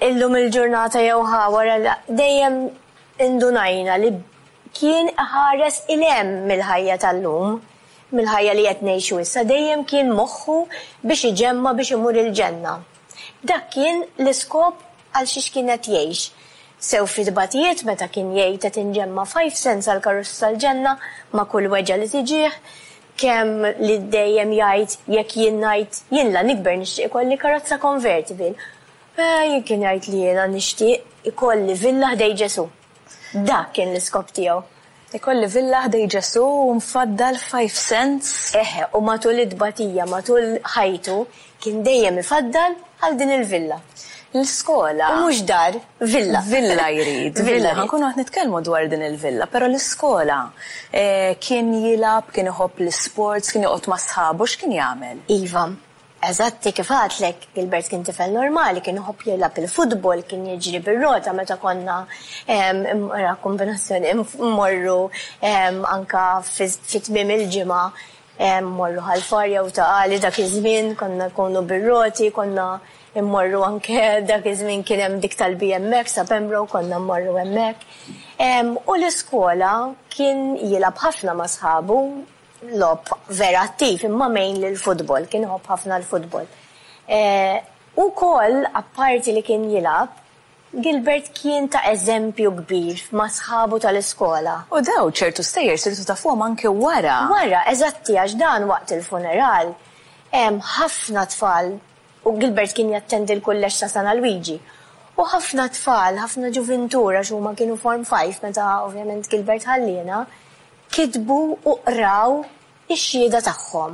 illum il-ġurnata jew wara dejjem indunajna li kien ħares il-hemm mill-ħajja tal-lum, mill-ħajja li qed ngħixu issa, dejjem kien moħħu biex iġemma biex imur il-ġenna. Dak kien l-iskop għal xiex kienet jgħix. Sew fid-batijiet meta kien jgħid qed inġemma 5 cents għal karozza tal-ġenna ma' kull weġġa li tiġih, kemm li dejjem jgħid jekk jien ngħid jiena nikber nixtieq ikolli karozza convertible. Jien kien jgħid li jiena nixtieq ikolli villa ħdej Ġesu. Dak kien l-iskop tiegħu. Ikolli villa ħdej Ġesu u mfaddal 5 cents. U matul id-batija, matul ħajtu, kien dejjem ifaddal għal din il-villa. L-iskola. U mhux dar, villa. Villa jrid. Villa. Ħankunu qed nitkellmu dwar din il-villa, però l-iskola kien jilab, kien iħobb l-sports, kien joqgħod ma' sħabu, x'kien jagħmel? Iva, eżatti kif għadlek, Gilbert kien tifel normali, kien iħobb jilab il-futbol, kien jiġri bir-rota meta konna kombinazzjoni mmorru anka fit-tmiem il-ġimgħa mmorru ħal-farja u taqali dak iż-żmien, konna nkunu bir-roti, konna immorru anke dak iż-żmien kien hemm dik tal-BMX sa Pembroke konna mmorru hemmhekk. U l-iskola kien jilab ħafna ma' sħabu, lob vera attiv imma mejn lill-futbol, kien iħobb ħafna l-futbol. Ukoll apparti li kien jilab, Gilbert kien ta' eżempju kbir ma' sħabu tal-iskola. U daw ċertu stejjer sirtu tafuhom anke wara. Wara, eżatti għax dan waqt il-funeral ħafna tfal. U Gilbert kien jattendi l-kulleġġ ta' San Luigi. U ħafna tfal, ħafna ġuventura x'huma kienu Form 5 meta ovvjament Gilbert ħallina, kitbu u qraw ix-xhieda tagħhom.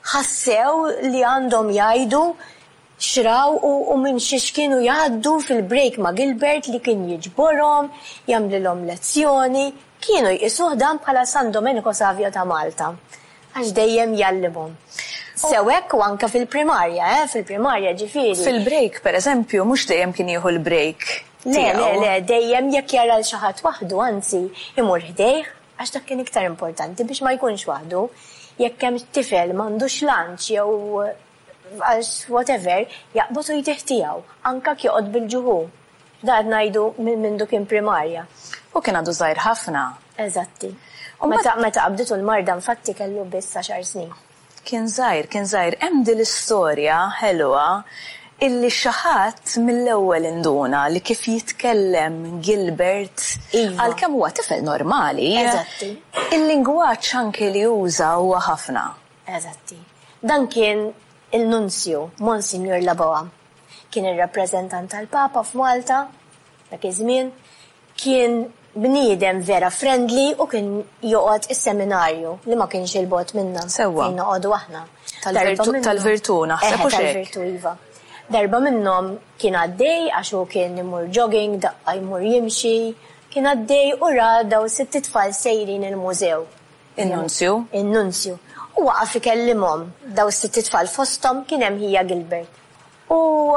Ħassew li għandhom jgħidu xraw u minn xiex kienu jgħaddu fil-break ma' Gilbert li kien jiġborhom, jagħmlilhom lezzjoni, kienu jqisuh dan bħala San Domenico Savio ta' Malta. Għax dejjem jallimhom. Sewek u anka fil-primarja, fil-primarja ġifieri. Fil-break, pereżempju, mhux dejjem kien jieħu l-break. Le, dejjem jekk jara l xi ħadd waħdu, anzi, imur ħdejh għax dak kien iktar importanti biex ma jkunx waħdu. Jekk hemm tifel m'għandux lunch jew għax whatever, jaqbad u jtieħ tiegħu, anka kjoqgħod bil-ġuħu. Da qed ngħidu minn dik primarja. U kien għandu żgħir ħafna. Eżatti. U meta qabditu l-marda infatti kellu biss 10 snin. Kien żgħir, hemm din l-istorja ħelwa illi xi ħadd mill-ewwel induna li kif jitkellem Gilbert għalkemm huwa tifel normali. Eżatti. Il-lingwaġġ anke li juża huwa ħafna. Eżatti. Dan kien il-nunzju, Monsignor Laboa. Kien ir-rappreżentant tal-Papa f'Malta, dak iż-żmien, kien bniedem vera friendly u kien joqgħod is-seminarju li ma kienx il-bot minna. Sewwa. Kien noqogħdu aħna. Tal-virtu naħseb u xejn. Tal-virtu iva. Darba minnhom kien għaddej għax hu kien imur jogging, daqqa jmur jimxi, kien għaddej u ra daw 6 tfal sejrin il-mużew. In-nunzju? In-nunzju. U waqaf ikellimhom daw 6 tfal fosthom kien hemm hija Gilbert. U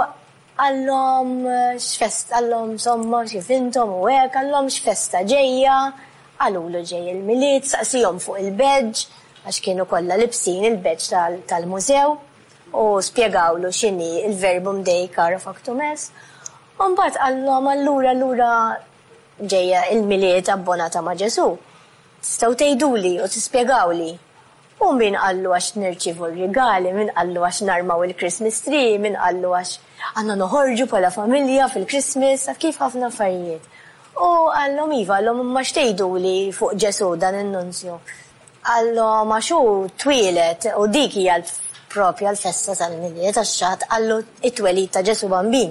għallhom x'festa, għallhom somma kif intom u hekk, għallhom x'festa ġejja, għalulu ġej il-miliet, saqsihom fuq il-beġġ, għax kienu kollha libsin il-beġġ tal-mużew, u spjegawlu x'inhi il-verbum dei caro factum est. U mbagħad għallhom allura ġejja il-miliet abbonata ma' Ġesu. Tistgħu tgħiduli u tispjegawli. U min qallu għax nirċivu r-rigali, min qallu għax narmaw il-Christmas tree, min qallu għax għanna noħorġu pala familja fil-Christmas, kif ħafna affarijiet. U għallom iva, għallom ma xtejdu li fuq Ġesu dan il-nunzju. Għallom għaxu twilet u dik hija propja l-festa tal-miliet għaxċat, għallu it-twelit ta' Ġesu bambin.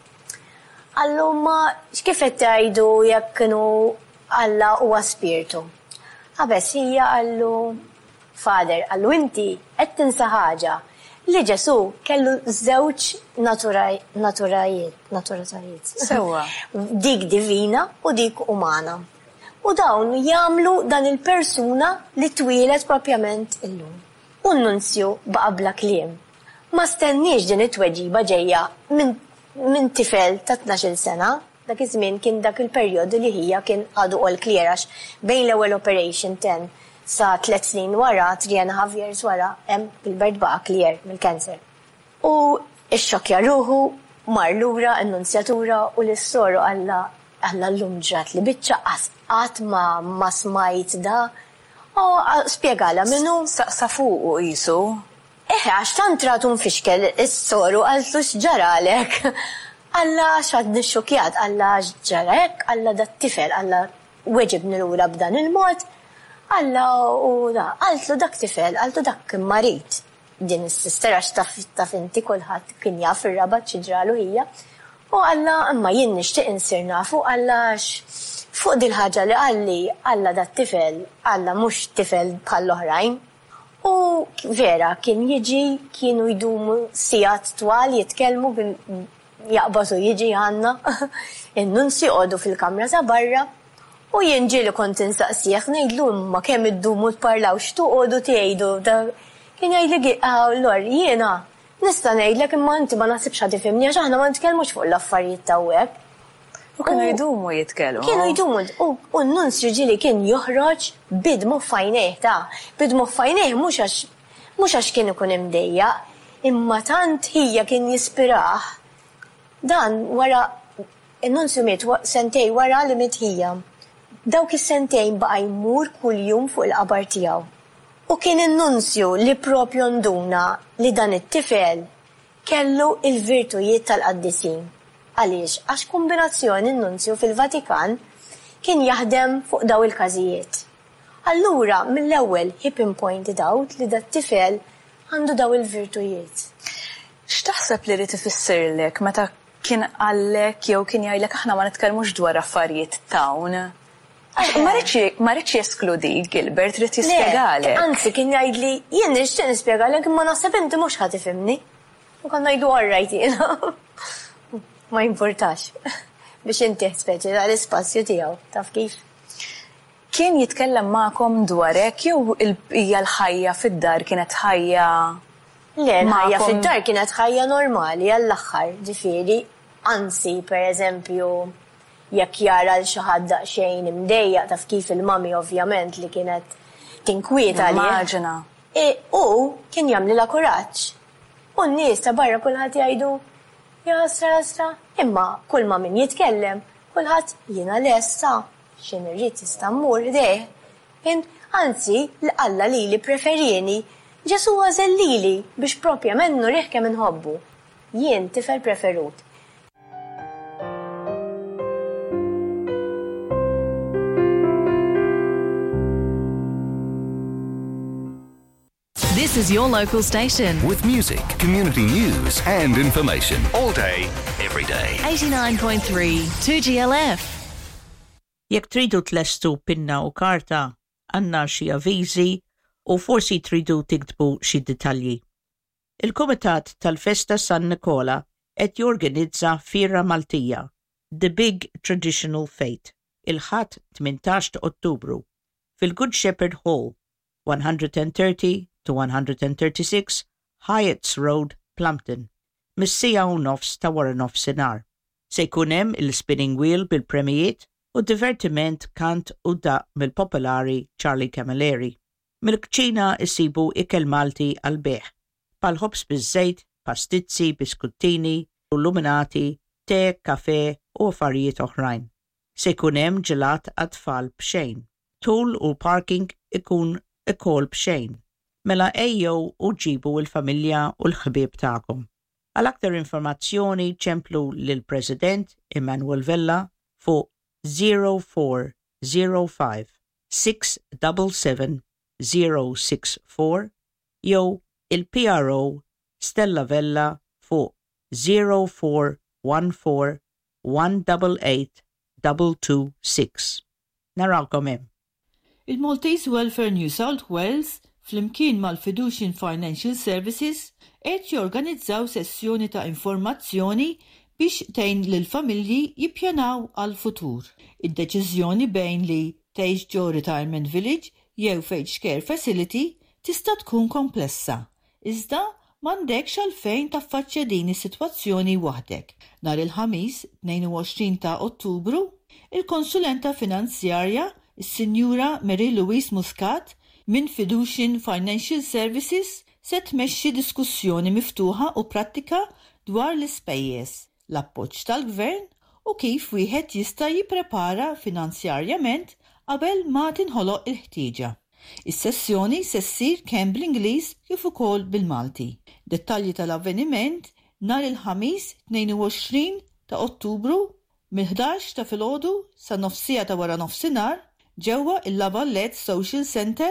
Għallu ma xkifet tajdu jekk kienu Alla huwa spiritu. Għabess hija għallu Fader, għallu inti qed tinsa ħaġa li Ġesu kellu żewġ naturatajiet. Sewwa. Dik divina u dik umana. U dawn jagħmlu dan il-persuna li twilet propjament illum. U n-nunzju baqa' bla kliem. Ma stenniex din it-tweġiba ġejja minn tifel ta' 12 sena. Dak iż-żmien kien dak il-perjodu li hija kien għadu all clear għax bejn l-ewwel Operation 10 sa 3 snin wara, 3.5 years wara, hemm Gilbert baqa' clear mill-kanser. U x-xokja ruħu mar lura n-nunzjatura u l-istoru Alla llum ġrat li biċċa qatt ma smajt da. Spjegala minnu. Saqsa fuq u qisu. Għax tant ratu nfixkel is-soru għaltu x'ġaralek. Alla x'għad nixxukjat, Alla x'ġarek, Alla dat tifel, Alla weġibni lura b'dan il-mod. Alla u da, għaltlu dak tifel, għaltu dak marit. Din is-sister għax taf inti kulħadd kien jaf ir-rabat x'ġralu hija. U Alla imma jien nixtieq insir nafu Alla fuq dil-ħaġa li għalli Alla dat tifel, Alla mhux tifel bħall-oħrajn. U vera, kienu jdumu sijat twal jitkellmu jaqbatu jiġi għanna, in-nunsi għodu fil-kamra ta' barra, u jien ġieli kont insaqsijak ngħidlu imma kemm iddumu tparlaw x'tu għodu tgħidu. Kien jgħidli Lor, jiena nista' ngħidlek imma inti ma nasibx ħadd tifhimni għax aħna ma nitkellmux fuq l-affarijiet ta' hekk. U kienu jdumu jitkellmu. Kienu jdumu, u n-nunzju ġili kien joħroġ bidmu fajneħ bidmu fajneħ mhux għax kien ikun imdejja, imma tant hija kien jispiraħ. Dan wara n-nunzju miet sentej wara li miet hija. Dawk is-sentejn baqa' jmur kuljum fuq il-qabar tiegħu. U kien in-nunzju li propju nduna li dan it-tifel kellu il-virtujiet tal-qaddisin. Għaliex, għax kombinazzjoni n-nunzju fil-Vatikan kien jaħdem fuq daw il-każijiet. Allura, mill-ewwel he pinpointed out li dat tifel għandu daw il-virtujiet. X'taħseb li rid ifissirlek meta kien qallek jew kien jgħidlek aħna ma nitkellmux dwar affarijiet tawn? Ma rridx jeskludi Gilbert, rid jispjegalek. Anzi, kien jgħidli jien nixtieq nispjegalek imma naħseb inti mhux ħadd tifhimni. U kan ngħidu orrajt jiena. Ma importax, biex inti speċi l-ispazju tiegħu, taf kif? Kien jitkellem magħkom dwarek jew hija l-ħajja fid-dar kienet ħajja? Le, l-ħajja fid-dar kienet ħajja normali għall-aħħar, ġifieri, anzi pereżempju jekk jara l xi ħadd daqsxejn imdejjaq taf kif il-mami ovvjament li kienet tinkwieta li. Immaġina. U kien jagħmlilha kuraġġ. U n-nies ta' barra kulħadd jgħidu Jasra, imma kull ma min jitkellem, kulħadd jiena lesta, x'in irrid tista' mmur deh. Anzi, l-Alla lili preferjeni, Ġesu għażel lili biex propjament nurih kemm inħobbu. Jien tifel preferut. This is your local station. With music, community news and information. All day, every day. 89.3 2GLF. Jekk tridu tlestu pinna u karta, għandna xi avviżi u forsi tridu tiktbu xi dettalji. Il-Kumitat tal-Festa San Nicola qed jorganizza Fiera Maltija, The Big Traditional Fete, il-ħadd 18 Ottubru, fil-Good Shepherd Hall, 130 to 136 Hyatts Road, Plumpton, mis-sija u nofs ta' wara nofsinhar. Se jkun hemm il-spinning wheel bil-premijiet u divertiment kant u daq mill-popolari Charlie Camilleri. Mill-kċina isibu ikel Malti għal-beħ, pal-ħobs biż-żejt, pastizzi, biskuttini, illuminati, te, kafe u affarijiet oħrajn. Se jkun hemm ġelat għat-tfal b'xejn. Tul u parking ikun ikoll b'xejn. Mela ejjew u ġibu l-familja u l-ħbieb tagħkom. Għal aktar informazzjoni ċemplu lill-President Emmanuel Vella fuq 0405 677 064 jew il-PRO Stella Vella fuq 0414 188 226. Narawkom hemm. Il-Maltese Welfare New South Wales flimkien mal-Fiducian Financial Services qed jorganizzaw sessjoni ta' informazzjoni biex tgħin lill-familji jippjanaw għal-futur. Id-deċiżjoni bejn li tgħix ġew Retirement Village jew f'aged care facility tista' tkun komplessa. Iżda m'għandekx għalfejn taffaċċja din is-sitwazzjoni waħdek. Nhar il-ħamis 22 ta' Ottubru, il-konsulenta finanzjarja is-Sinjura Mary Louise Muscat minn Fiducian Financial Services se tmexxi diskussjoni miftuħa u prattika dwar l-ispejjeż. l-appoġġ tal-gvern u kif wieħed jista' jipprepara finanzjarjament qabel ma tinħoloq il-ħtieġa. Is-sessjoni se ssir kemm bl-Ingliż kif ukoll bil-Malti. Dettalji tal-avveniment nhar il-ħamis 22 ta' Ottubru mill-11 ta' filgħodu sa nofsija ta' wara nofsinhar ġewwa il-Lavalette Social Centre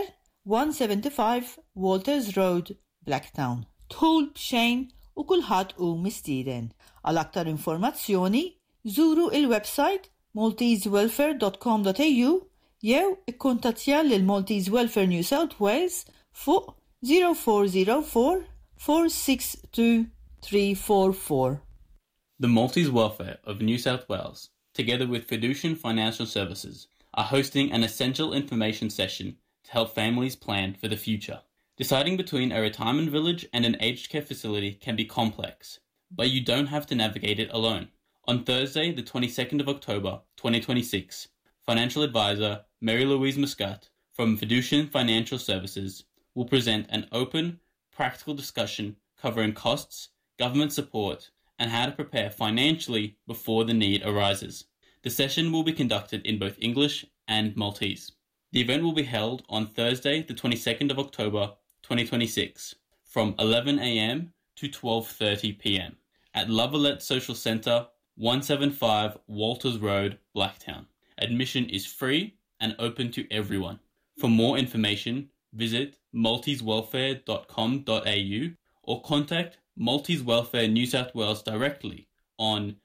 175 Walters Road, Blacktown. Dħul b'xejn u kulħadd hu mistieden. Għal aktar informazzjoni żuru il-website maltesewelfare.com.au jew ikkuntattja lil Maltese Welfare New South Wales fuq 0404 462 344. The Maltese Welfare of New South Wales, together with Fiducian Financial Services, are hosting an essential information session to help families plan for the future. Deciding between a retirement village and an aged care facility can be complex, but you don't have to navigate it alone. On Thursday, the 22nd of October, 2026, financial advisor Mary-Louise Muscat from Fiducian Financial Services will present an open, practical discussion covering costs, government support, and how to prepare financially before the need arises. The session will be conducted in both English and Maltese. The event will be held on Thursday, the 22nd of October, 2026, from 11 a.m. to 12:30 p.m. at Lavalette Social Centre, 175 Walters Road, Blacktown. Admission is free and open to everyone. For more information, visit maltesewelfare.com.au or contact Maltese Welfare New South Wales directly on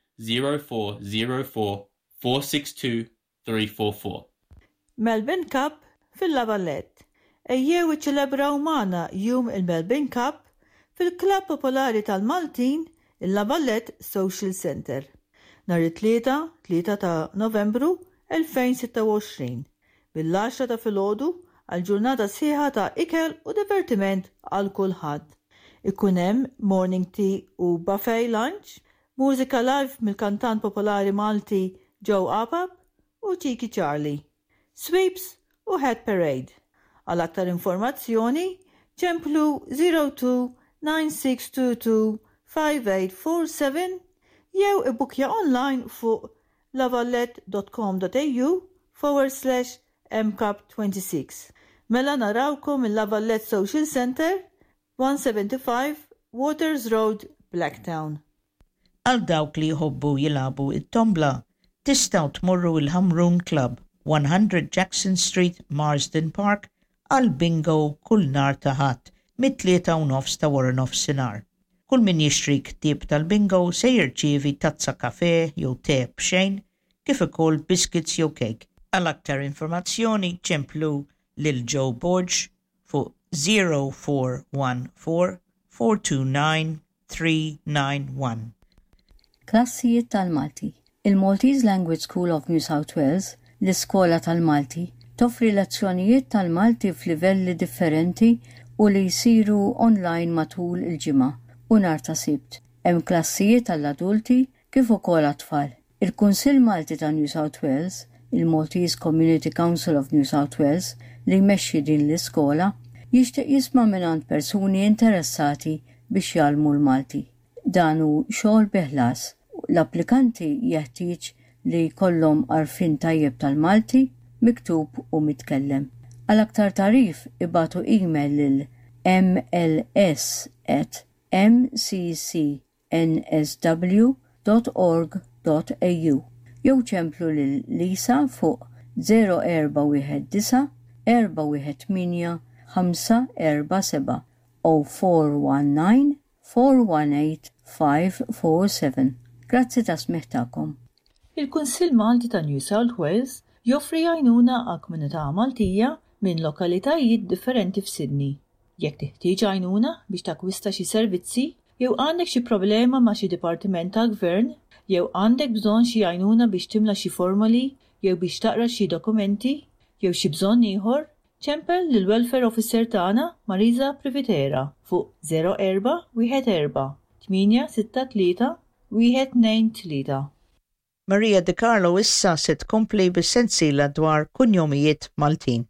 0404 462 344. Melbourne Cup fil-Lavalette. Ejjew iċċelebraw magħna jum il-Melbourne Cup fil-Klabb Popolari tal-Maltin il-Lavalette Social Centre. Nhar it-3 ta' Novembru 2026 bil-10 ta' filgħodu għal ġurnata sħiħa ta' ikel u divertiment għal kulħadd. Ikun hemm morning tea u buffet lunch, mużika live mill-kantant popolari Malti Joe Apap u Cheeky Charlie, sweeps u head parade. Għal aktar informazzjoni ċemplu 02-9622-5847 jew ibukja online fuq lavalette.com.au/mcup26. Mela narawkom il-Lavalette Social Centre 175 Waters Road, Blacktown. Għal dawk li jħobbu jilabu it-tombla, tistgħu tmorru il-Hamroon Club, 100 Jackson Street, Marsden Park, għal bingo kull nar ta' ħadd mit-3:30 ta' wara nofsinhar. Kull min jixtri ktieb tal-bingo se jirċievi tazza kafè jew te b'xejn kif ukoll biscuits jew cake. Għal aktar informazzjoni ċemplu lil Joe Borge fuq 0414 429 391. Klassijiet tal-Malti. Il-Maltese Language School of New South Wales, l-Iskola tal-Malti, toffri lezzjonijiet tal-Malti f'livelli differenti u li jsiru online matul il-ġimgħa u nhar ta' Sibt. Hemm klassijiet għall-adulti kif ukoll għat-tfal. Il-Kunsill Malti ta' New South Wales, il-Maltese Community Council of New South Wales, li jmexxi din l-iskola, jixtieq jisma' mingħand persuni interessati biex jgħallmu l-Malti. Dan hu xogħol biħlas. L-applikanti jeħtieġ li jkollhom għarfien tajjeb tal-Malti, miktub u mitkellem. Għal aktar tarif ibatu email lil mls@mccnsw.org.au jew ċemplu lil Lisa fuq 0419 418 547 u 419 418 547. Grazzi ta' smeħtakom. Il-Kunsill Malti ta' New South Wales joffri għajnuna għal komunità Maltija minn lokalitajiet differenti f'Sydney. Jekk teħtieġ għajnuna biex takwista xi servizzi, jew għandek xi problema ma' xi dipartiment tal-gvern, jew għandek bżonn xi għajnuna biex timla xi formali, jew biex taqra xi dokumenti, jew xi bżonn ieħor, ċempel lil welfare officer tagħna Marisa Privitera fuq 0414 863 123. Maria De Carlo issa se tkompli bis-sensiela dwar kunjomijiet Maltin.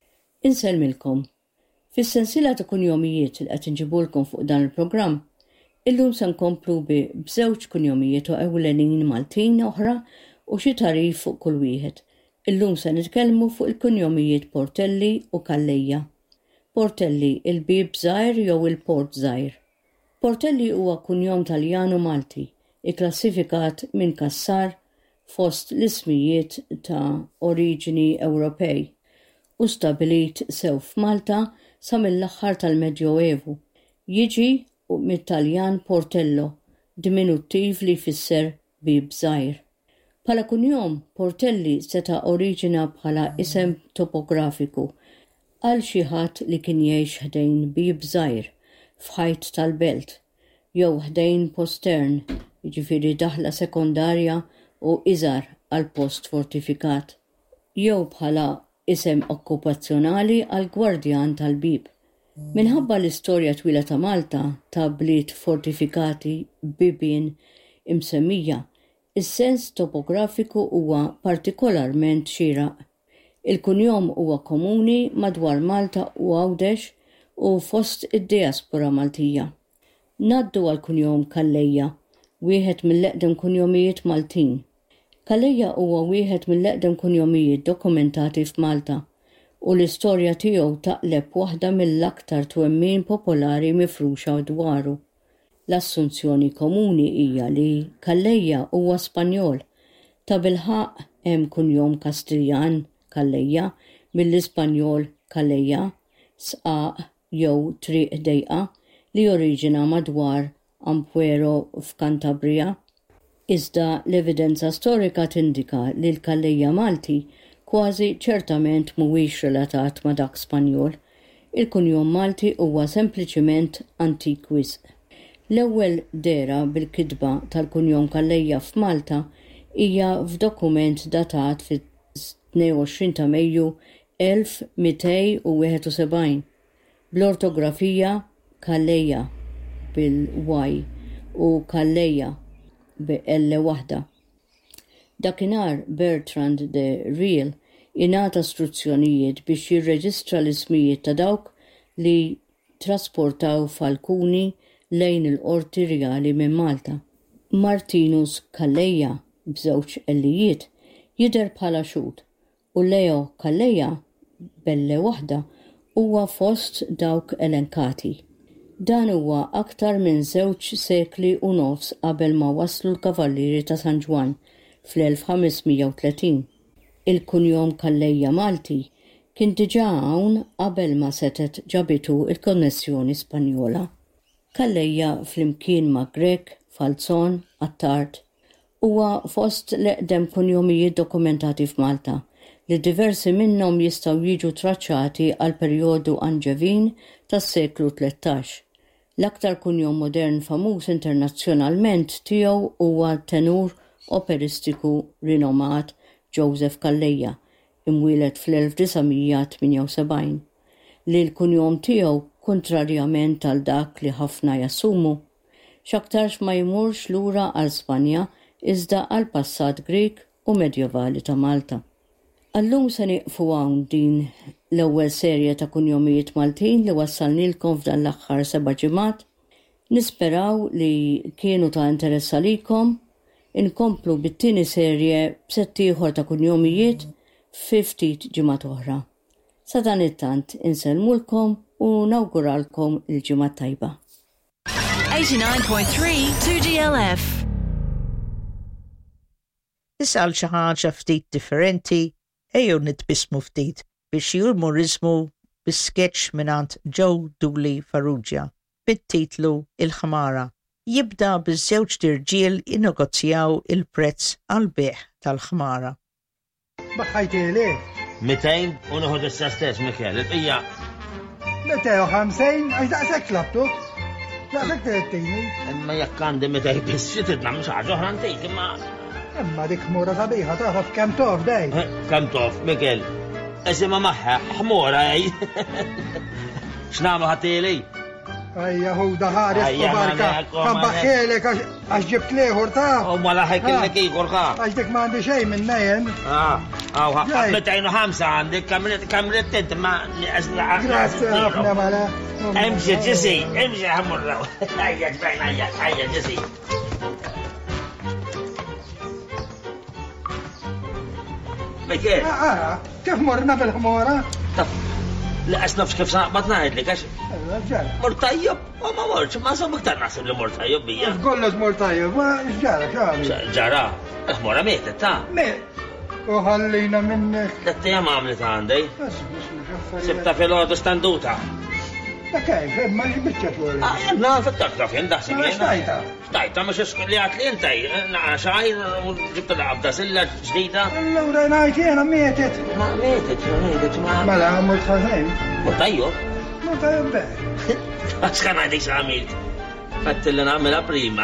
Inselmilkom. Fis-sensiela ta' kunjomijiet li qed inġibulkom fuq dan il-programm, Illum se nkomplu b'żewġ kunjomijiet u ewlenin Maltin oħra u xi tarif fuq kull wieħed. Illum se nitkellmu fuq il-kunjomijiet Portelli u Kallejja. Portelli il-bib żgħir jew il-port żgħir. Portelli huwa kunjom Taljanu Malti, ikklassifikat minn Kassar fost l-ismijiet ta' oriġini Ewropej u stabilit sew f'Malta sa mill-aħħar tal-Medjoevu. Jiġi mit-Taljan Portello, diminuttiv li jfisser bib żgħir. Bħala kunjom, Portelli seta' oriġina bħala isem topografiku għal xi ħadd li kien jgħix ħdejn bib żgħir f'ħajt tal-belt, jew ħdejn postern, jiġifieri daħla sekondarja u iżar għal post fortifikat, jew bħala isem okkupazzjonali għal gwardjan tal-bib. Minħabba l-istorja twila ta' Malta ta' bliet fortifikati bibien imsemmija, is-sens topografiku huwa partikolarment xieraq. Il-kunjom huwa komuni madwar Malta u Għawdex u fost id-diaspora Maltija. Naddu għal-kunjom Kallejja, wieħed mill-eqdem kunjomijiet Maltin. Kallejja huwa wieħed mill-eqdem kunjomijiet dokumentati f'Malta u l-istorja tiegħu taqleb waħda mill-aktar twemmin popolari mifruxa dwaru. L-assunzjoni komuni hija li Kallejja huwa Spanjol, ta' bilħaq hemm kunjom Kastiljan Kallejja mill-Ispanjol Kallejja, sqaq jew triq dejqa li oriġina madwar Ampuero f'Kantabria. Iżda l-evidenza storika tindika li l-Kallejja Malti kważi ċertament mhuwiex relatat ma' dak Spanjol. Il-kunjom Malti huwa sempliċiment antik wisq. L-ewwel dera bil-kitba tal-kunjom Kallejja f'Malta hija f'dokument datat fit-22 ta' Mejju 1271 bl-ortografija Kallejja bil-Y u Kallejja bi-L waħda. Dakinhar Bertrand de Riel ingħata istruzzjonijiet biex jirreġistra l-ismijiet ta' dawk li trasportaw falkuni lejn il-qorti reali minn Malta. Martinus Kallejja b'żewġ ellijiet jidher bħala xut u Leo Kallejja b'L waħda huwa fost dawk elenkati. Dan huwa aktar minn 2 sekli u nofs qabel ma waslu l-kavallieri ta' San Ġwan fl-1530. Il-kunjom Kallejja Malti kien diġà hawn qabel ma setet ġabitu il-konnessjoni Spanjola. Kallejja flimkien ma' Grek, Falzon, Attart huwa fost l-eqdem kunjomijiet dokumentati f'Malta li diversi minnhom jistgħu jiġu traċċati għal perjodu Anġevin tas-seklu 13. L-aktar kunjom modern famuż internazzjonalment tiegħu huwa tenur operistiku rinomat Joseph Kallejja, imwieled fl-1978, li l-kunjom tiegħu kontrarjament għal dak li ħafna jassumu, x'aktarx ma jmurx lura għal Spanja iżda għal passat Grik u medjevali ta' Malta. Allum se nieqfu hawn din l-ewwel serje ta' kunjomijiet Maltin li wassalnilkom f'dan l-aħħar 7 ġimgħat. Nisperaw li kienu ta' interess għalikom. Inkomplu bit-tieni serje b'sett ieħor ta' kunjomijiet f'50 ġimgħat oħra. Sa dan it-tant insellmulkom u nawguralkom il-ġimgħa tajba. 89.3 2GLF. Isal xi ħaġa ftit differenti, ejjew nitbismu ftit biex jurmurizmu bis-sketch mingħand Joe Dooley Farrugia bit-titlu Il-Ħmara. Jibda biż-żewġ dirġiel innegozjaw il-prezz għall-beħ tal-ħmara. Baħħajtieli? 200 u noħod issa stess Mikel, il-qija. 250 għax daqshekk labtu. Daqshekk tittini. Imma jekk għandi 200 biss xi tidna mhux ħaġa oħra ntik imma. Imma dik ħmura sabiħa tagħraf kemm tof dej. Kemm tof, Mikel. Isimha maħħa ħmura ej. X'nagħmlu ħatieli? Ejja ħuda ħares u barka. Ħabbaħħelek għax ġibt lieħor ta'. U ma laħek illek ieħor ħa. Għax dik m'għandi xejn minn nejn. 205 għandek kemm rid inti ma nieqes Grazzi ħafna mala. امشي جسي امشي حمر هيا جبين هيا جسي بكيف؟ كيف مرنا بالحمورة؟ طب لا أسنفش كيف بطنا هيدلك ايش؟ مر طيب ما مرش ما سوى مكتر نحسب لي مر طيب بيا تقول له مر طيب ايش جارك يا عمي؟ جارة الحمورة ميتت ها؟ ميت وهلينا منك 3 أيام عملت عندي بس سبتها في الأوضة استندوتها كيف ما جبتها تقول لا فكرتها فين ده سنين اشتايتها مش اسكليات لي انتي انا شاير وجبت لها عبدة سلة جديدة لو رأيتيها ميتت ما ميتت ما لها مرتين طيب باهي بس كان عندي عميل فت اللي نعملها بريمة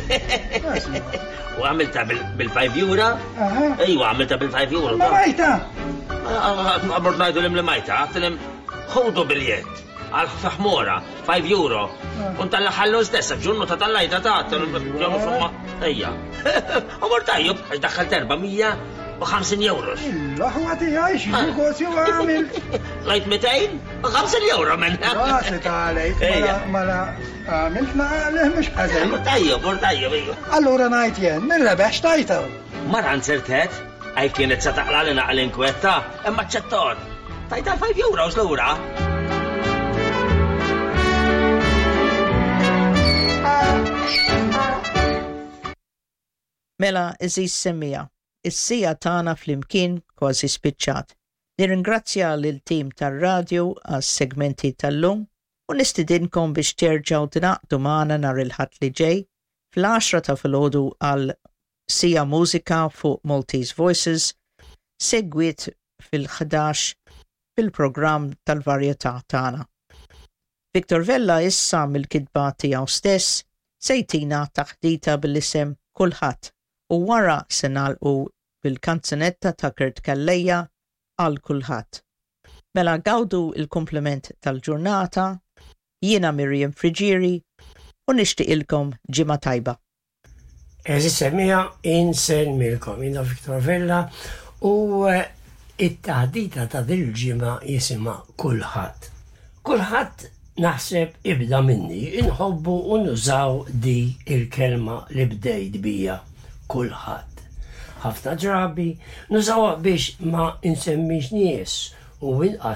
وعملتها بالفايف يورا ايوه عملتها بالفايف يورا ما ميتة برضايدو لميتها قلت لهم خذوا باليد على حمورة 5 يورو ونطلع حلو ستessa بجنو تطلعيتها تعطل جنو ثم هي عمر طيب دخلت 450 يورو لا هو تعيش نيغوسيو وعامل لغاية 250 يورو منها راسك عليك ما عملت له مش حزين طيب ايوه allora نايتين من ربح اشتايته مرة انسرتت هاي كانت ستحلى لنا على الانكويتا اما تشتون طيب 5 يورو شلورا Mela, iżis semmija, is-sija tagħna fl-imkien kważi spiċċat. Nirringrazzja lil-tim tar-radju għas-segmenti tal-lum u nistidinkom biex terġgħu tinaqdu magħna nhar il-ħadd li ġej fl-10 ta' filgħodu għal sija mużika fuq Maltese Voices, segwit fil-11 fil-programm tal-varjetà tagħna. Victor Vella issa mill-kitba tiegħu stess sejtina taħdita bil-isem Kulħadd u wara se nagħlqu bil-kanzunetta ta' Kurt Kalleja għal kulħadd. Mela gawdu il-kompliment tal-ġurnata, jiena Miriam Frigieri u nixtieqilkom ġimgħa tajba. Eżis semmija inselmilkom jiena Victor Vella u it-taħdita ta' dil-ġimgħa jisimha Kulħadd. Kulħadd naħseb ibda minni, inħobbu u nużaw di il-kelma li bdejt bija kulħadd. Ħafna drabi nużawha biex ma insemmix nies u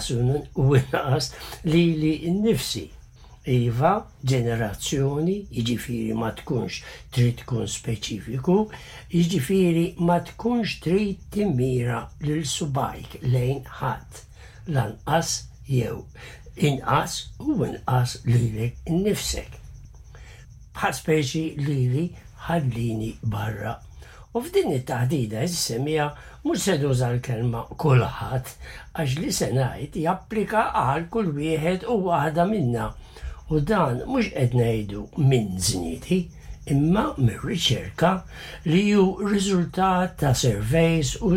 inqas lili nnifsi. Iva, ġenerazzjoni, jiġifieri ma tkunx trid tkun speċifiku, jiġifieri ma tkunx trid timmira lil subajk lejn ħadd, lanqas jew inqas u inqas lilek innifsek. Bħal speċi lili ħallini barra. U f'din it-taħdida semmija mhux se nuża l-kelma kulħadd għax li se ngħid japplika għal kull wieħed u waħda minna. U dan mhux qed ngħidu minn żnieti, imma mir-riċerka li hu riżultat ta' surveys u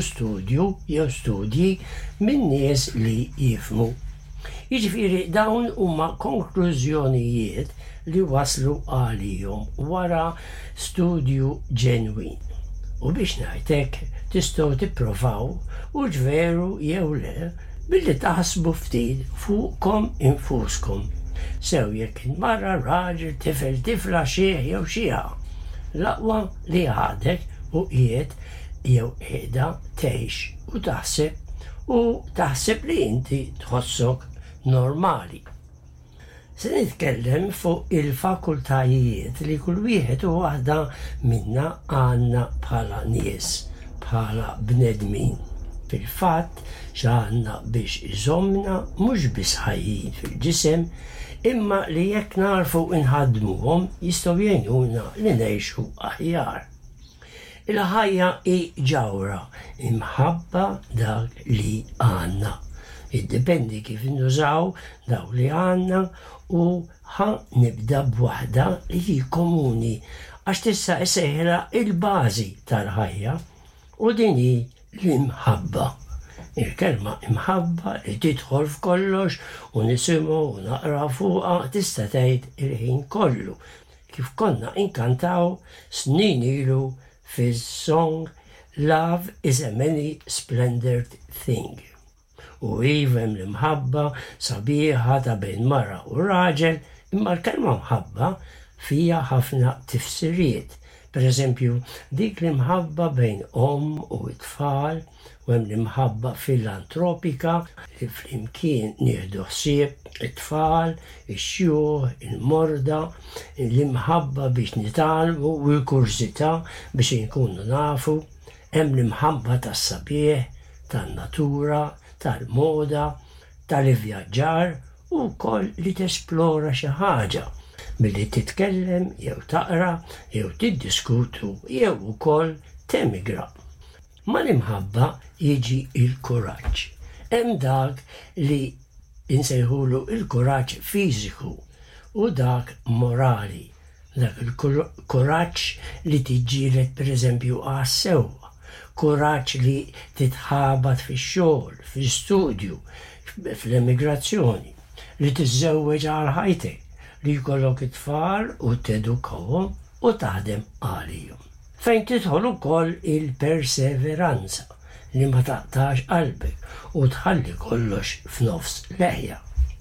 studji minn nies li jifhmu. Jiġifieri dawn huma konklużjonijiet li waslu għalihom wara studju ġenwin. U biex ngħidlek tistgħu tipprovaw u ġveru jew le billi taħsbu ftit fuqkom infuskom. Sew jekk marra raġel tifel tifla xieħ jew xieħa. L-aqwa li għadek u qiegħed jew qiegħda tgħix u taħseb li inti tħossok normali. Se nitkellem fuq il-fakultajiet li kull wieħed u waħda minna għandna bħala nies, bħala bnedmin. Fil-fatt x'għandna biex iżommna mhux biss ħajjin fil-ġisem, imma li jekk narfu inħaddmuhom jistgħu jgħinuna li ngħixu aħjar. Il-ħajja hi ġawra imħabba dak li għandna. Iddependi kif nużaw daw li għandna u nibda b'waħda li hi komuni għax tista' isejħla il-bażi tal-ħajja u din hi l-imħabba. Il-kelma imħabba li tidħol f'kollox u nisimgħu u naqra fuqha tista' tgħid il-ħin kollu. Kif konna inkantaw snin ilu fiż-song Love is a many splendored thing. U hemm l-imħabba sabiħa ta' bejn mara u raġel, imma l-kelma mħabba fija ħafna tifsiriet. Per eżempju, dik l-imħabba bejn u t-tfal, u hemm l-imħabba filantropika li flimkien nieħdu ħsieb it-tfal, ix-xjuħ, il-morda, l-imħabba biex nitalmu u l-kurzità biex inkunu nafu, hemm l-imħabba tas-sabiħ, tan-natura, tal-moda, tal-ivvjaġġar u wkoll li tesplora xi ħaġa billi titkellem jew taqra jew tiddiskutu jew ukoll temigra. Ma l-imħabba jiġi il-kuraġġ. Hemm dak li insejħulu il-kuraġġ fiżiku u dak morali. Dak il-kuraġġ li tiġġieled pereżempju għas-sewwa, kuraġġ li titħabat fix-xogħol, fl-istudju, fl-emigrazzjoni, li tiżżewweġ għal ħajtek, li jkollok it-tfal u tedukawhom u taħdem għalihom. Fejn tidħol ukoll il-perseveranza li ma taqtax qalbek u tħalli kollox f'nofs leħja.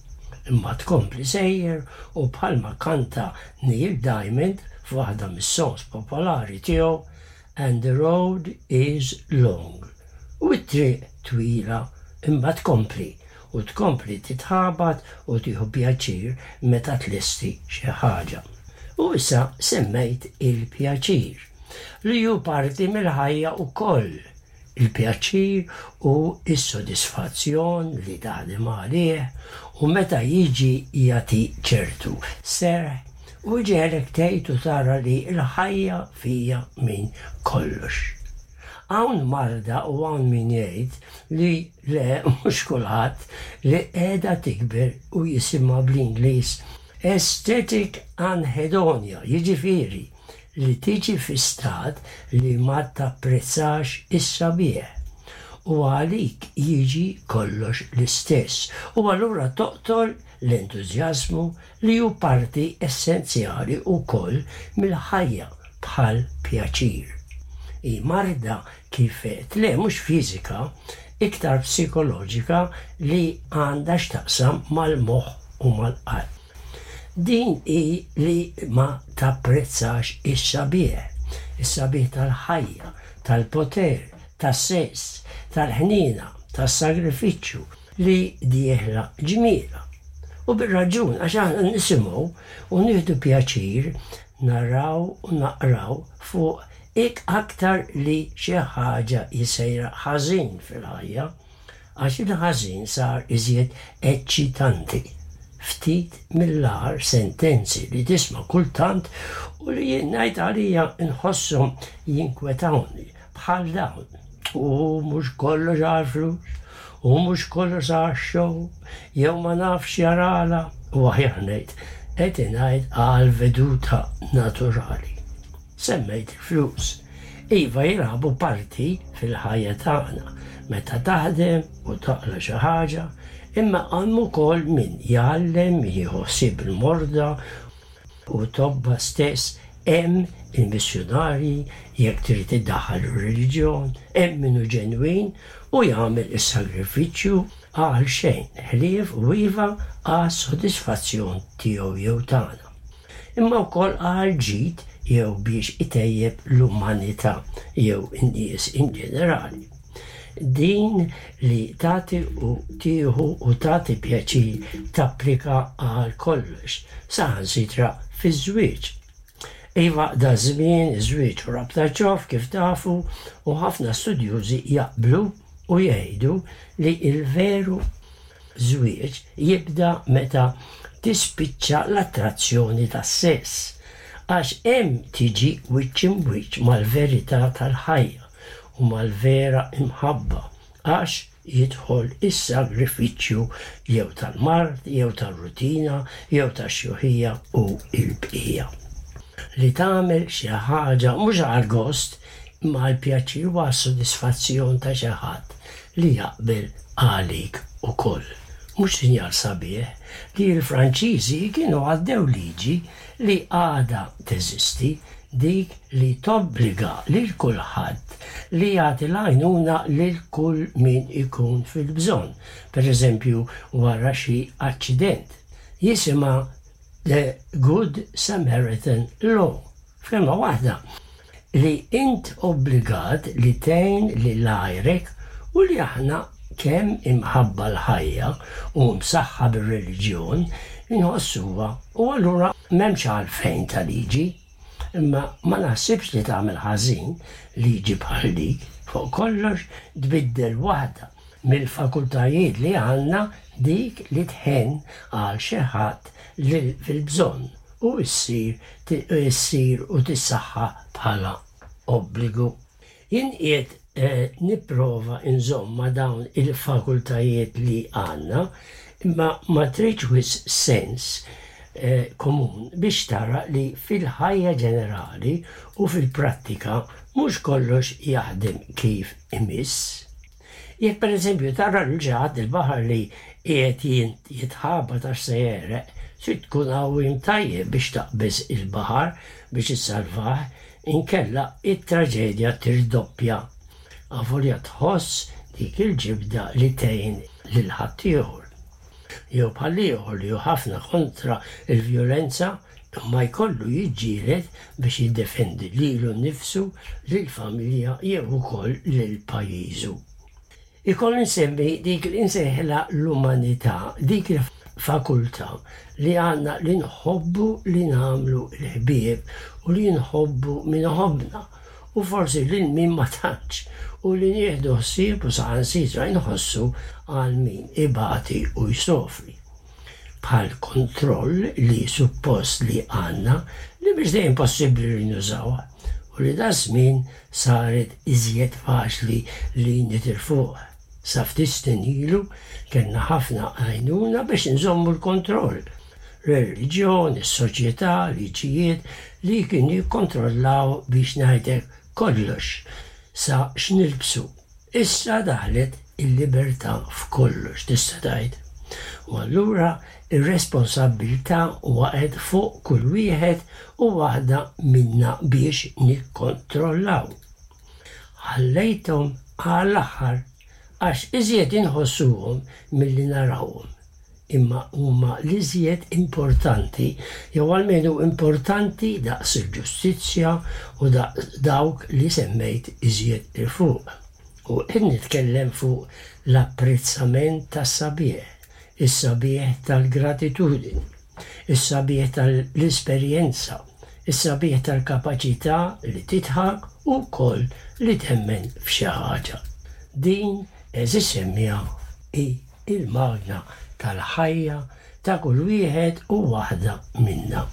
Imma tkompli sejjer u bħalma kanta Neil Diamond f'waħda mis-songs popolari tiegħu And the road is long. U t-triq twila imma tkompli u tkompli titħabat u tieħu pjaċir meta tlesti xi ħaġa. U issa semmejt il-pjaċir li hu parti mill-ħajja wkoll. Il-pjaċir u s-sodisfazzjon li taħdem għalih u meta jiġi jagħti ċertu serħ u ġelek tgħid u tara li l-ħajja fija minn kollox. Hawn marda u hawn min jgħid li le mhux kulħadd li qiegħda tikber u jisimha bl-Ingliż aesthetic anhedonia, jiġifieri li tiġi fi stat li ma tapprezzax is-sabiħ u għalik jiġi kollox l-istess u allura toqtol l-entużjażmu li hu parti essenzjali wkoll mill-ħajja bħal pjaċir. I marda kifet le mhux fiżika, iktar psikoloġika li għandha x'taqsam mal-moħħ u mal-qalb. Din hi li ma tapprezzax is-sabiħ tal-ħajja, tal-poter, tas-sess, tal-ħnina, tas-sagrifiċċju li dieħla ġmiela. U bir-raġun għax aħna nisimgħu u nieħdu pjaċir naraw u naqraw fuq aktar li xi ħaġa jisejra ħażin fil-ħajja għax il-ħażin sar iżjed eċċitanti. Ftit mill-ar sentenzi li tisma' kultant u li jien ngħid għalija nħosshom jinkwetawni bħal dawn. U mhux kollox għal flus, u mhux kollox għal show, jew ma nafx jarala, u aħjar ngħid qed ngħid għal veduta naturali. Semmejt il-flus. Iva jilagħbu parti fil-ħajja tagħna meta taħdem u taqla xi ħaġa, imma hemm ukoll min jgħallem jieħu ħsieb il-morda u tobba stess hemm il-missjonarji jekk trid iddaħħal ir-reliġjon, hemm minnu ġenwin u jagħmel is-sagrifiċċju għal xejn ħlief u iva għas sodisfazzjon tiegħu jew tagħna. Imma wkoll għal ġid jew biex itejjeb l-umanità jew in-nies in ġenerali. Din li tagħti u tieħu u tagħti pjaċir tapplika għal kollox saħansitra fiż-żwieġ. Iva da żmien iż-żwieġ u rabta ġof kif tafu u ħafna studjużi jaqblu u jgħidu li il-veru żwieġ jibda meta tispiċċa l-attrazzjoni tas-sess għax hemm tiġi wiċċ imwiċċ mal-verità tal-ħajja u mal-vera imħabba għax jidħol is-sagrifiċċju jew tal-mart, jew tal-rutina, jew tax-xuħija u l-bqija. Li tagħmel xi ħaġa mhux għal gost imma għal pjaċir u għas-sodisfazzjon ta' xi ħadd li jaqbel għalik ukoll. Mhux sinjal sabiħ li l-Franċiżi kienu għaddew liġi li għada teżisti dik li tobbliga lil kulħadd li jagħti l-għajnuna lil kull min ikun fil-bżonn. Per eżempju, wara xi aċċident. Jisimha The Good Samaritan Law. F'kelma waħda, li int obbligat li tgħin lil għajrek u li aħna kemm imħabba l-ħajja u msaħħa bir-reliġjon inħossuha u allura m'hemmx għalfejn ta' liġi, imma ma naħsibx li tagħmel ħażin liġi bħal dik fuq kollox tbiddel waħda mill-fakultajiet li għandna dik li tħen għal xi ħadd fil-bżonn u issir u tissaħħa bħala obbligu. Jien qiegħed nipprova insomma dawn il-fakultajiet li għandna, imma ma tridx wis sens komun biex tara li fil-ħajja ġenerali u fil-prattika mhux kollox jaħdem kif imiss. Jekk per eżempju tara l-ġad il-baħar li qiegħed jitħabba tax se jereq, trid tkun għawim tajjeb biex taqbeż il-baħar biex issalvah, inkella it-traġedja tirdoppja. Għavolja tħoss dik il-ġibda li tgħin lil ħadd ieħor. Jew bħal ieħor li hu ħafna kontra il-vjolenza imma jkollu jiġġieled biex jiddefendi lilu nnifsu, lill-familja jew ukoll lil pajjiżu. Ikoll insemmi dik li nsejħilha l-umanità, dik il-fakultà li għandna li nħobbu li nagħmlu l-ħbieb u li nħobbu min ħobbna u forsi lil min ma tantx u li nieħdu ħsieb u saħansitra nħossu għal min ibati u jsofri. Bħal kontroll li suppost li għandna li biex dejjem possibbli li nużawha u li da żmien saret iżjed faċli li nitilfuha. Sa ftit snin ilu kellna ħafna għajnuna biex nżommu l-kontroll. Reliġjon, is-soċjetà, liġijiet li kienu jikkontrollaw biex ngħidlek kollox sa x'nilbsu. Issa daħlet il-libertà f'kollox tista' tgħid. U allura ir-responsabbiltà waqgħet fuq kull wieħed u waħda minna biex nikkontrollaw. Ħallejthom għall-aħħar għax iżjed inħossuhom milli narawhom. Imma huma l-iżjed importanti jew almenu importanti daqs il-ġustizzja u dawk li semmejt iżjed il-fuq. U qed nitkellem fuq l-apprezzament tas-sabiħ, is-sabiħ tal-gratitudini, is-sabiħ tal-esperjenza, is-sabiħ tal-kapaċità li titħak u wkoll li temmen f'xi ħaġa. Din eżis semmija il-magna tal-ħajja ta' kull wieħed u waħda minna.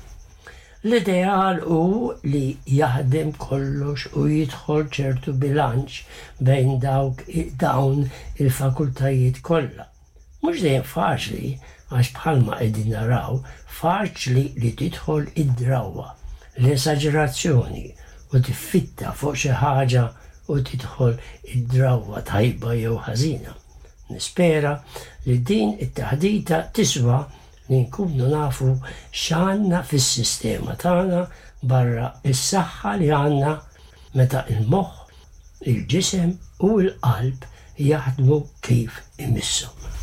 L-ideal hu li jaħdem kollox u jidħol ċertu bilanċ bejn dawn il-fakultajiet kollha. Mhux dejjem faċli għax bħalma qegħdin naraw faċli li tidħol id-drawwa, l-esaġerazzjoni u tiffitta fuq xi ħaġa u tidħol id-drawwa tajba jew ħażina. Nispera li din it-taħdita tiswa li nkunu nafu x'għandna fis-sistema tagħna barra is-saħħa li għandna meta il-moħħ, il-ġisem u l-qalb jaħdmu kif imisshom.